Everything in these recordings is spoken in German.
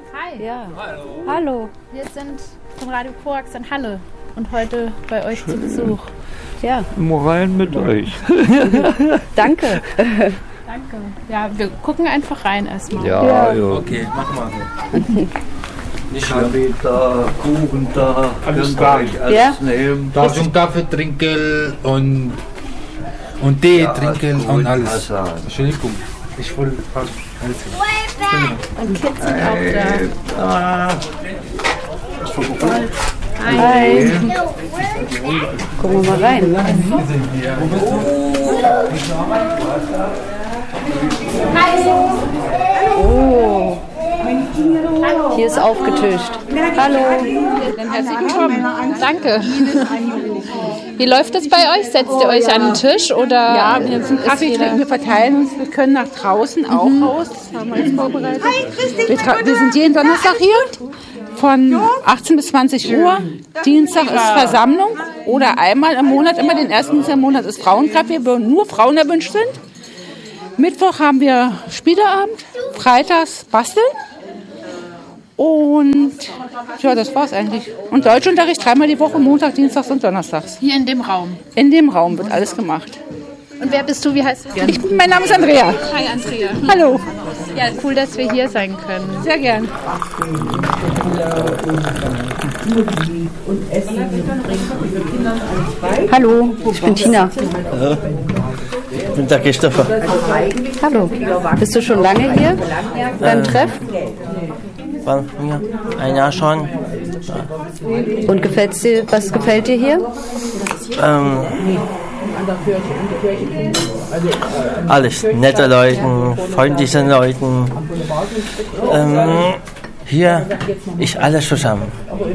Hi. Ja. Hallo. Wir sind von Radio Korax in Halle und heute bei euch zu Besuch. Ja. Mal rein mit euch. Danke. Danke. Ja, wir gucken einfach rein erstmal. Ja. Okay, mach mal so. Kaffee da, Kuchen da, Alles könnt ihr da. euch alles Ja. nehmen. Da ist Kaffee trinken und Tee trinken und alles. Entschuldigung, ich will fast alles. Und Kids sind auch da. Hi. Gucken wir mal rein. Oh. Hier ist aufgetischt. Hallo. Dann herzlich willkommen. Danke. Wie läuft das bei euch? Setzt ihr euch an den Tisch oder? Ja, wir sind Kaffee trinken, wir verteilen uns, wir können nach draußen auch raus, das haben wir jetzt vorbereitet. Wir sind jeden Donnerstag hier von 18 bis 20 Uhr. Dienstag ist Versammlung oder einmal im Monat, immer den ersten Dienstag im Monat ist Frauenkaffee, wo nur Frauen erwünscht sind. Mittwoch haben wir Spieleabend, freitags Basteln. Und ja, das war's eigentlich. Und Deutschunterricht 3-mal die Woche, Montag, Dienstags und Donnerstags. Hier in dem Raum. In dem Raum wird alles gemacht. Und wer bist du? Wie heißt du? Mein Name ist Andrea. Hi Andrea. Hallo. Ja, cool, dass wir hier sein können. Sehr gern. Hallo, ich bin Tina. Ich bin der Christopher. Hallo. Bist du schon lange hier beim Treff? Wann? Ja, ein Jahr schon. Und was gefällt dir hier? Alles. Nette Leute, freundliche Leute. Hier ist alles zusammen.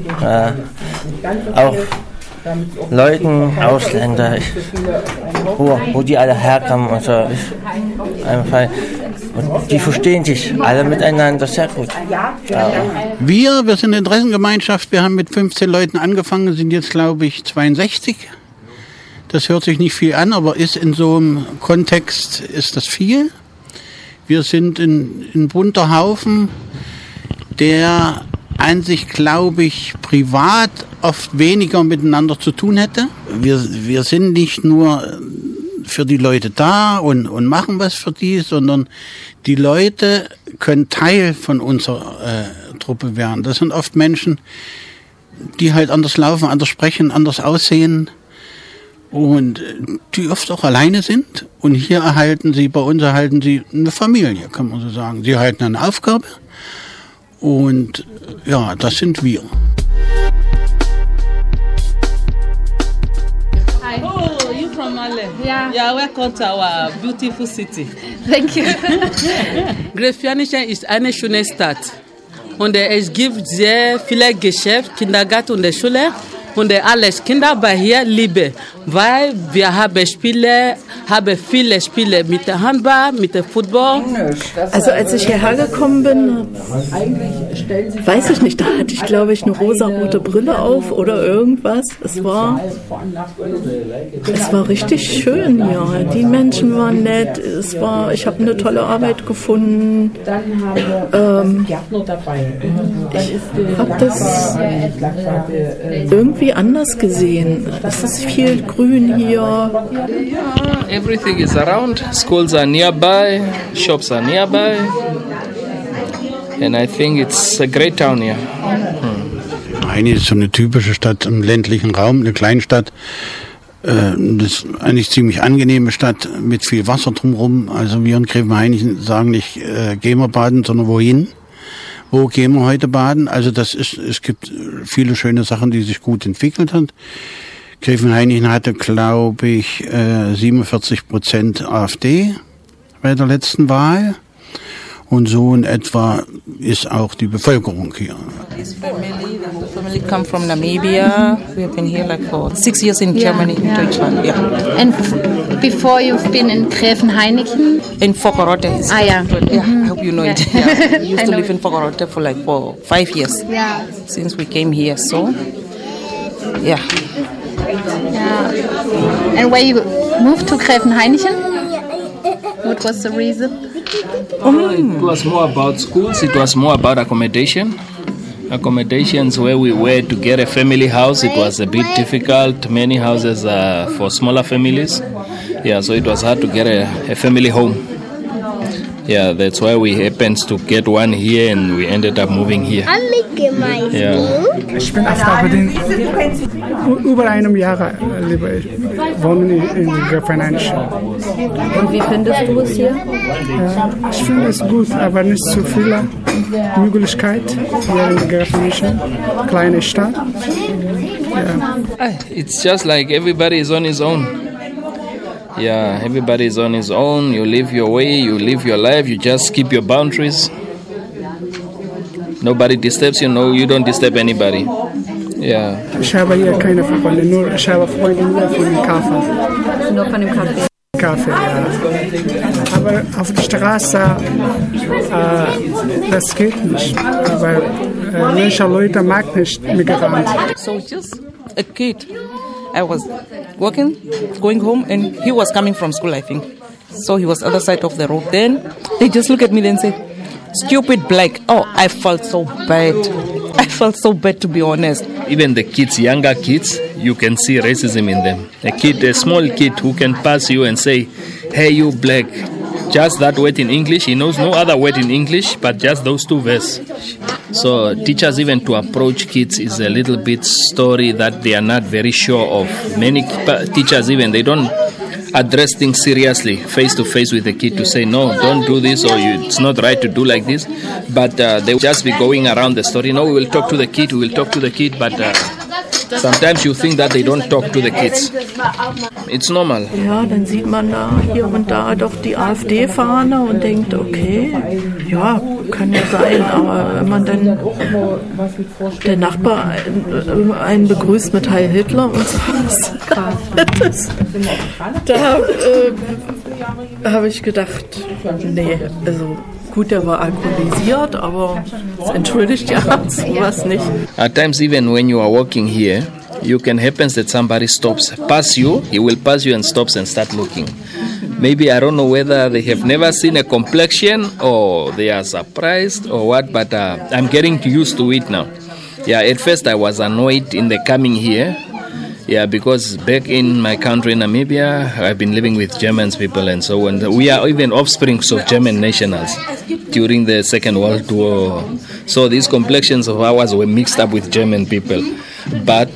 Auch Leuten, Ausländer, wo die alle herkommen und so. Einfach, und die verstehen sich alle miteinander sehr gut. Ja. Wir sind eine Interessengemeinschaft, wir haben mit 15 Leuten angefangen, sind jetzt glaube ich 62. Das hört sich nicht viel an, aber ist in so einem Kontext ist das viel. Wir sind ein bunter Haufen, der an sich, glaube ich, privat oft weniger miteinander zu tun hätte. Wir sind nicht nur für die Leute da und machen was für die, sondern die Leute können Teil von unserer Truppe werden. Das sind oft Menschen, die halt anders laufen, anders sprechen, anders aussehen und die oft auch alleine sind. Und hier bei uns erhalten sie eine Familie, kann man so sagen. Sie erhalten eine Aufgabe. Und ja, das sind wir. Hi. Oh, you from Mali? Ja. Yeah, welcome to our beautiful city. Thank you. Gräfjanichen ist eine schöne Stadt. Und es gibt sehr viele Geschäfte, Kindergarten und Schule. Und alles Kinder bei hier lieben, weil wir haben viele Spiele mit der Handball, mit dem Football. Also als ich hierher gekommen bin, weiß ich nicht, da hatte ich glaube ich eine rosarote Brille auf oder irgendwas. Es war richtig schön hier. Die Menschen waren nett, ich habe eine tolle Arbeit gefunden. Ich habe das irgendwie anders gesehen. Es ist viel Grün hier. Everything is around. Schools are nearby. Shops are nearby. And I think it's a great town here. Heini ist so eine typische Stadt im ländlichen Raum, eine Kleinstadt. Das ist eigentlich ziemlich angenehme Stadt mit viel Wasser drumherum. Also wir in Gräfenhainichen sagen nicht, gehen wir baden, sondern wohin? Wo gehen wir heute baden? Also es gibt viele schöne Sachen, die sich gut entwickelt haben. Gräfenhainichen hatte, glaube ich, 47% AfD bei der letzten Wahl. Und so in etwa ist auch die Bevölkerung hier. The family come from Namibia. We've been here like for 6 years in Germany, in Deutschland. Yeah. And before you've been in Gräfenhainichen? In Fockorotte. Ah, yeah. Yeah, I hope you know it. Yeah. We used to live in Fockorotte for 5 years. Yeah. Since we came here, so yeah. Yeah. And when you moved to Gräfenhainichen, what was the reason? It was more about schools. It was more about accommodation. Accommodations where we were to get a family house, it was a bit difficult. Many houses are for smaller families. Yeah, so it was hard to get a family home. Yeah, that's why we happened to get one here and we ended up moving here. Yeah. Ich bin Aftabedin. Über einem Jahr lebe ich, wohne in Grafenhain. Und wie findest du es hier? Ich finde es gut, aber nicht zu viele Möglichkeiten hier in Grafenhain, kleine Stadt. It's just like everybody is on his own. Yeah, everybody is on his own. You live your way, you live your life, you just keep your boundaries. Nobody disturbs you, no, you don't disturb anybody. Yeah. Ich habe hier keine Freunde, ich habe Freunde nur von dem Kaffee. Nur von dem Kaffee? Kaffee, ja. Aber auf der Straße, das geht nicht. Aber manche Leute mag nicht Migranten. So just a kid. I was working, going home, and he was coming from school, I think. So he was other side of the road. Then they just look at me and say, "Stupid black." Oh, I felt so bad. I felt so bad, to be honest. Even the kids, younger kids, you can see racism in them. A small kid who can pass you and say, "Hey, you black." Just that word in English. He knows no other word in English, but just those two words. So teachers, even to approach kids is a little bit story that they are not very sure of. Many teachers, even, they don't address things seriously, face to face with the kid to say, no, don't do this, or it's not right to do like this. But they will just be going around the story. No, we will talk to the kid, but sometimes you think that they don't talk to the kids. It's normal. Ja, dann sieht man da hier und da doch die AfD-Fahne und denkt, okay, ja, kann ja sein, aber wenn man dann der Nachbar einen begrüßt mit Heil Hitler und so, da habe ich gedacht, nee, also gut, der war alkoholisiert, aber das entschuldigt ja sowas nicht. At times, even when you are walking here, you can happen that somebody stops, he will pass you and stops and start looking. Maybe, I don't know whether they have never seen a complexion or they are surprised or what, but I'm getting used to it now. Yeah, at first I was annoyed in the coming here. Yeah, because back in my country, Namibia, I've been living with German people and so on. We are even offsprings of German nationals during the Second World War. So these complexions of ours were mixed up with German people. But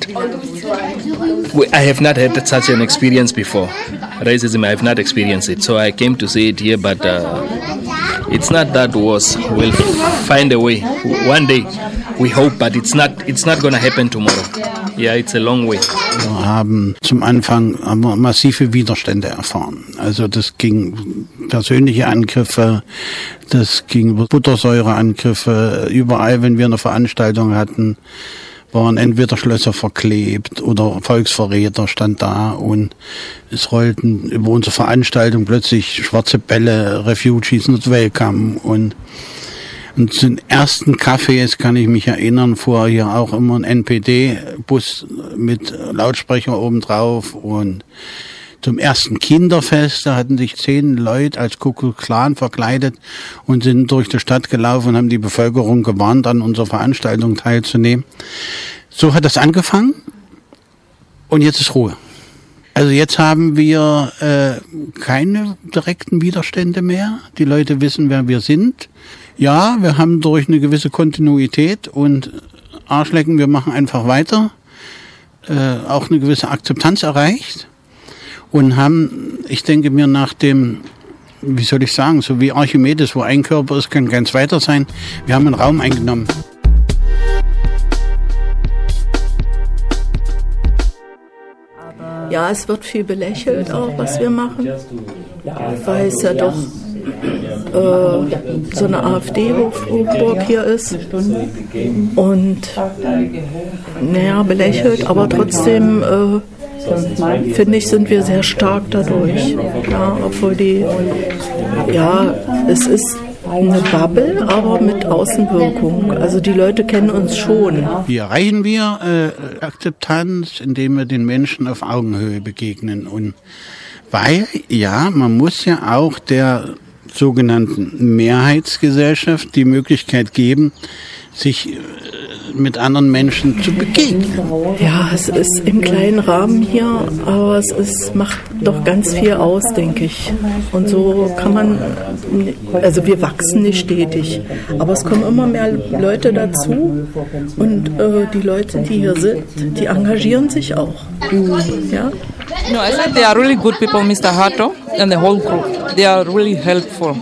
I have not had such an experience before. Racism, I have not experienced it. So I came to see it here, but it's not that worse. We'll find a way. One day, we hope, but it's not going to happen tomorrow. Yeah, it's a long way. Wir haben zum Anfang massive Widerstände erfahren. Also das ging persönliche Angriffe, das ging Buttersäureangriffe. Überall, wenn wir eine Veranstaltung hatten, waren entweder Schlösser verklebt oder Volksverräter stand da und es rollten über unsere Veranstaltung plötzlich schwarze Bälle, Refugees not welcome und zum ersten Cafés kann ich mich erinnern, fuhr hier auch immer ein NPD-Bus mit Lautsprecher obendrauf und zum ersten Kinderfest, da hatten sich 10 Leute als Ku Klux Klan verkleidet und sind durch die Stadt gelaufen und haben die Bevölkerung gewarnt, an unserer Veranstaltung teilzunehmen. So hat das angefangen und jetzt ist Ruhe. Also jetzt haben wir keine direkten Widerstände mehr. Die Leute wissen, wer wir sind. Ja, wir haben durch eine gewisse Kontinuität und Arschlecken, wir machen einfach weiter, auch eine gewisse Akzeptanz erreicht. Und haben, ich denke mir, nach dem, wie soll ich sagen, so wie Archimedes, wo ein Körper ist, kann kein zweiter sein. Wir haben einen Raum eingenommen. Ja, es wird viel belächelt auch, was wir machen, weil es ja doch so eine AfD-Hochburg hier ist und naja, belächelt, aber trotzdem finde ich, sind wir sehr stark dadurch. Ja, obwohl es ist eine Bubble, aber mit Außenwirkung. Also die Leute kennen uns schon. Wie erreichen wir Akzeptanz, indem wir den Menschen auf Augenhöhe begegnen? Und weil, ja, man muss ja auch der sogenannten Mehrheitsgesellschaft die Möglichkeit geben, sich mit anderen Menschen zu begegnen. Ja, es ist im kleinen Rahmen hier, aber macht doch ganz viel aus, denke ich. Und so kann man, also wir wachsen nicht stetig, aber es kommen immer mehr Leute dazu und die Leute, die hier sind, die engagieren sich auch. Ja? No, I said they are really good people, Mr. Hato and the whole group. They are really helpful.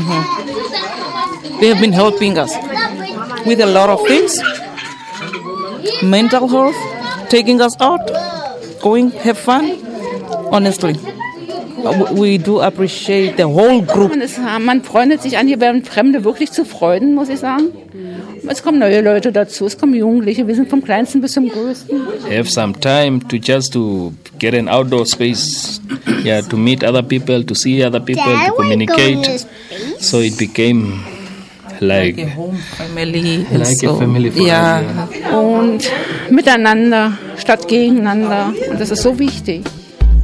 They have been helping us with a lot of things. Mental health, taking us out, going, have fun. Honestly, we do appreciate the whole group. Man freundet sich an, hier werden Fremde wirklich zu Freuden, muss ich sagen. Es kommen neue Leute dazu, es kommen Jugendliche, wir sind vom Kleinsten bis zum Größten. Have some time to get an outdoor space, to meet other people, to see other people, to communicate. So it became like a home family. Like a family for und miteinander statt gegeneinander. Und das ist so wichtig.